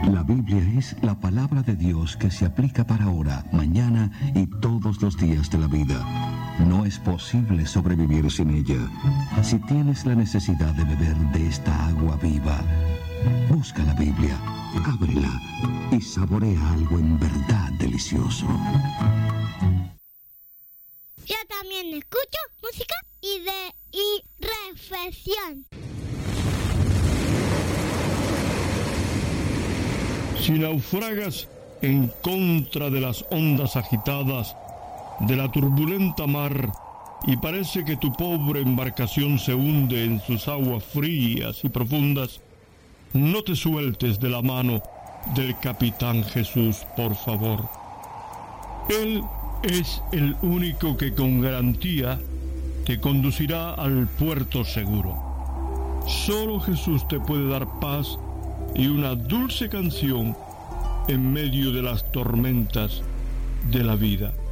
La Biblia es la palabra de Dios que se aplica para ahora, mañana y todos los días de la vida. No es posible sobrevivir sin ella. Si tienes la necesidad de beber de esta agua viva, busca la Biblia, ábrela y saborea algo en verdad delicioso. Yo también escucho música y reflexión. Si naufragas en contra de las ondas agitadas de la turbulenta mar y parece que tu pobre embarcación se hunde en sus aguas frías y profundas, no te sueltes de la mano del Capitán Jesús, por favor. Él es el único que con garantía te conducirá al puerto seguro. Solo Jesús te puede dar paz y una dulce canción en medio de las tormentas de la vida.